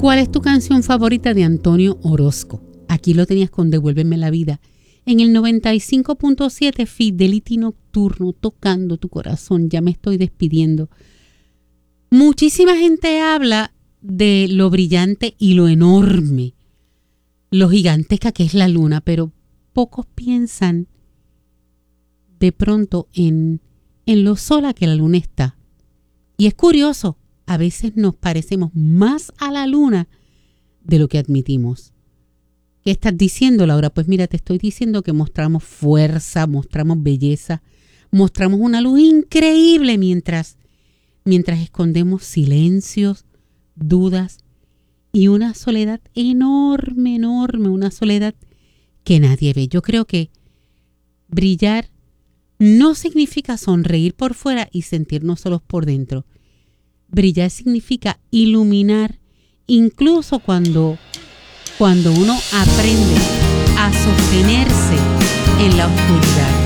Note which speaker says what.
Speaker 1: ¿Cuál es tu canción favorita de Antonio Orozco? Aquí lo tenías con Devuélveme la vida. En el 95.7 Fidelity Nocturno, tocando tu corazón. Ya me estoy despidiendo. Muchísima gente habla de lo brillante y lo enorme, lo gigantesca que es la luna, pero pocos piensan de pronto en lo sola que la luna está. Y es curioso, a veces nos parecemos más a la luna de lo que admitimos. ¿Qué estás diciendo, Laura? Pues mira, te estoy diciendo que mostramos fuerza, mostramos belleza, mostramos una luz increíble mientras escondemos silencios, dudas y una soledad enorme, enorme, una soledad que nadie ve. Yo creo que brillar no significa sonreír por fuera y sentirnos solos por dentro. Brillar significa iluminar, incluso cuando uno aprende a sostenerse en la oscuridad.